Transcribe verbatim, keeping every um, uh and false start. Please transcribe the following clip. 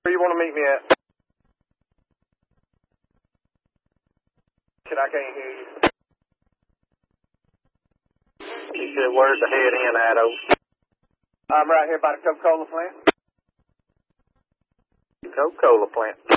Where you want to meet me at? I can't hear you. He said, where's the head in, Addo? I'm right here by the Coca-Cola plant. Coca-Cola plant.